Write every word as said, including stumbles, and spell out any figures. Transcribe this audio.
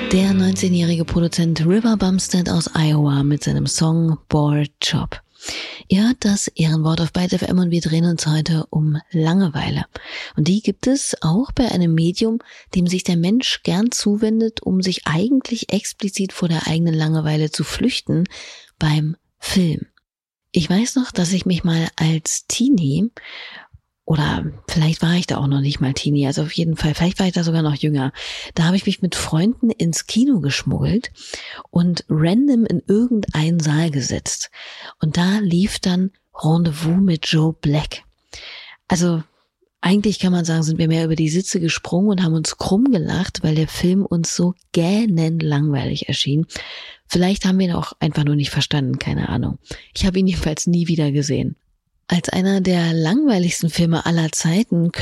Der neunzehnjährige Produzent River Bumstead aus Iowa mit seinem Song Bored Job. Ihr hört das Ehrenwort auf Byte F M und wir drehen uns heute um Langeweile. Und die gibt es auch bei einem Medium, dem sich der Mensch gern zuwendet, um sich eigentlich explizit vor der eigenen Langeweile zu flüchten, beim Film. Ich weiß noch, dass ich mich mal als Teenie, oder vielleicht war ich da auch noch nicht mal Teenie, also auf jeden Fall, vielleicht war ich da sogar noch jünger. Da habe ich mich mit Freunden ins Kino geschmuggelt und random in irgendeinen Saal gesetzt. Und da lief dann Rendezvous mit Joe Black. Also eigentlich kann man sagen, sind wir mehr über die Sitze gesprungen und haben uns krumm gelacht, weil der Film uns so gähnend langweilig erschien. Vielleicht haben wir ihn auch einfach nur nicht verstanden, keine Ahnung. Ich habe ihn jedenfalls nie wieder gesehen. Als einer der langweiligsten Filme aller Zeiten